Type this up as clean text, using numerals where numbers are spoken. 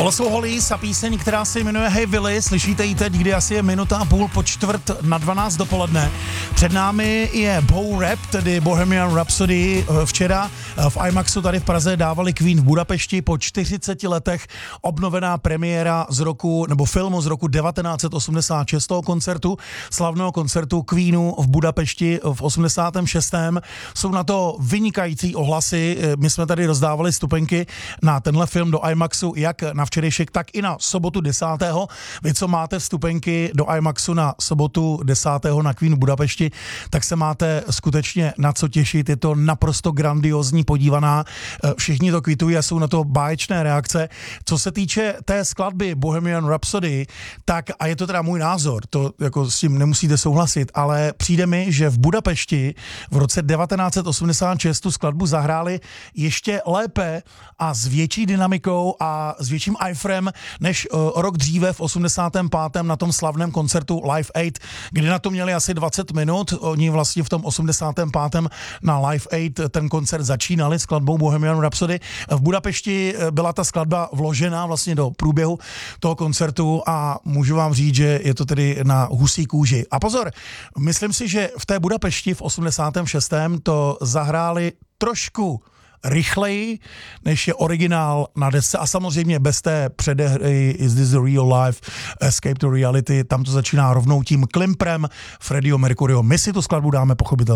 Tohle jsou Hollies a píseň, která se jmenuje Hey Willy. Slyšíte ji teď, kdy asi je 1,5 minuty po 11:45 dopoledne. Před námi je Bow Rap, tedy Bohemian Rhapsody. Včera v IMAXu tady v Praze dávali Queen v Budapešti po 40 letech obnovená premiéra z roku, nebo filmu z roku 1986, toho koncertu, slavného koncertu Queenu v Budapešti v 86. Jsou na to vynikající ohlasy. My jsme tady rozdávali stupenky na tenhle film do IMAXu, jak na včerejšek, tak i na sobotu 10. Vy, co máte vstupenky do IMAXu na sobotu 10. na Queen v Budapešti, tak se máte skutečně na co těšit. Je to naprosto grandiozní podívaná. Všichni to kvitují a jsou na to báječné reakce. Co se týče té skladby Bohemian Rhapsody, tak, a je to teda můj názor, to jako s tím nemusíte souhlasit, ale přijde mi, že v Budapešti v roce 1986 tu skladbu zahráli ještě lépe a s větší dynamikou a s větším eifrem než rok dříve v 85. na tom slavném koncertu Live Aid, kdy na to měli asi 20 minut. Oni vlastně v tom 85. na Live Aid ten koncert začínali skladbou Bohemian Rhapsody. V Budapešti byla ta skladba vložená vlastně do průběhu toho koncertu a můžu vám říct, že je to tedy na husí kůži. A pozor, myslím si, že v té Budapešti v 86. to zahráli trošku rychleji, než je originál na desce a samozřejmě bez té předehry Is This the Real Life, Escape to Reality, tam to začíná rovnou tím klimprem Freddieho Mercuryho. My si tu skladbu dáme pochopitelně.